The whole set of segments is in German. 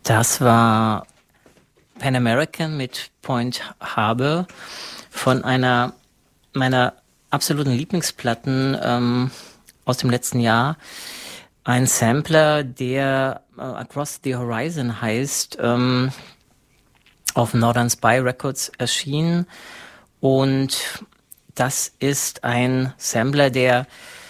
Das war Pan American mit Point Harbor von einer meiner absoluten Lieblingsplatten aus dem letzten Jahr. Ein Sampler, der Across the Horizon heißt, auf Northern Spy Records erschienen. Und das ist ein Sampler, der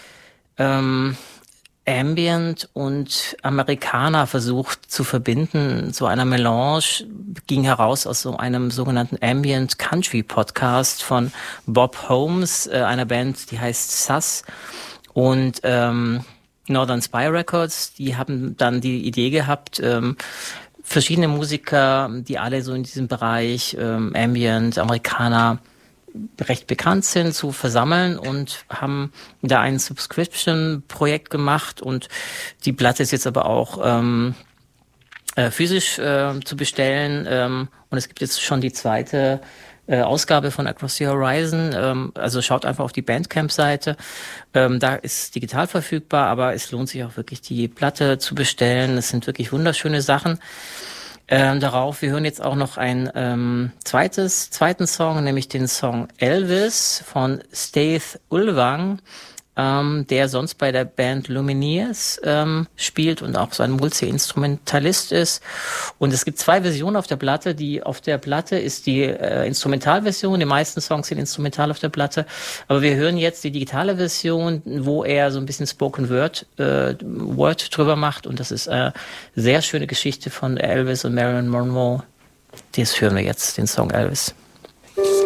Ambient und Amerikaner versucht zu verbinden. So einer Melange ging heraus aus so einem sogenannten Ambient Country Podcast von Bob Holmes, einer Band, die heißt Sus. Und Northern Spy Records, die haben dann die Idee gehabt, verschiedene Musiker, die alle so in diesem Bereich Ambient, Amerikaner recht bekannt sind, zu versammeln und haben da ein Subscription-Projekt gemacht und die Platte ist jetzt aber auch physisch zu bestellen und es gibt jetzt schon die zweite Ausgabe von Across the Horizon, also schaut einfach auf die Bandcamp-Seite, da ist digital verfügbar, aber es lohnt sich auch wirklich die Platte zu bestellen, es sind wirklich wunderschöne Sachen. Darauf, wir hören jetzt auch noch einen zweiten Song, nämlich den Song Elvis von Steve Ulwang, der sonst bei der Band Lumineers spielt und auch so ein Multi-Instrumentalist ist. Und es gibt zwei Versionen auf der Platte. Die auf der Platte ist die Instrumentalversion. Die meisten Songs sind instrumental auf der Platte. Aber wir hören jetzt die digitale Version, wo er so ein bisschen Spoken Word drüber macht. Und das ist eine sehr schöne Geschichte von Elvis und Marilyn Monroe. Das hören wir jetzt, den Song Elvis.